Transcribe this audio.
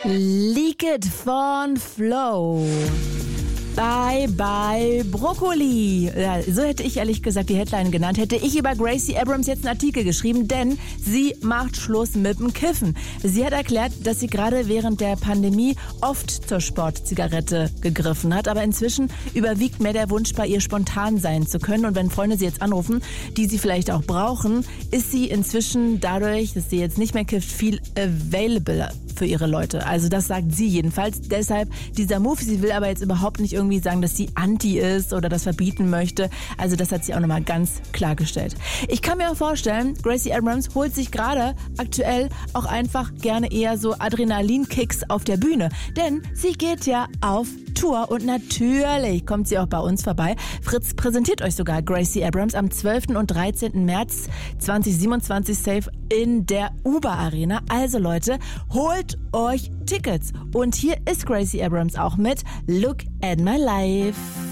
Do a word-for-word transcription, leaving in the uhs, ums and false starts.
Leak It von Flow. Bye, bye, Brokkoli. Ja, so hätte ich ehrlich gesagt die Headline genannt. Hätte ich über Gracie Abrams jetzt einen Artikel geschrieben, denn sie macht Schluss mit dem Kiffen. Sie hat erklärt, dass sie gerade während der Pandemie oft zur Sportzigarette gegriffen hat, aber inzwischen überwiegt mehr der Wunsch, bei ihr spontan sein zu können. Und wenn Freunde sie jetzt anrufen, die sie vielleicht auch brauchen, ist sie inzwischen dadurch, dass sie jetzt nicht mehr kifft, viel available für ihre Leute. Also das sagt sie jedenfalls. Deshalb dieser Move. Sie will aber jetzt überhaupt nicht irgendwie sagen, dass sie anti ist oder das verbieten möchte. Also das hat sie auch nochmal ganz klargestellt. Ich kann mir auch vorstellen, Gracie Abrams holt sich gerade aktuell auch einfach gerne eher so Adrenalinkicks auf der Bühne. Denn sie geht ja auf Tour und natürlich kommt sie auch bei uns vorbei. Fritz präsentiert euch sogar Gracie Abrams am zwölften und dreizehnten März zweitausendsiebenundzwanzig safe in der Uber Arena. Also Leute, holt euch Tickets. Und hier ist Gracie Abrams auch mit Look at My Life.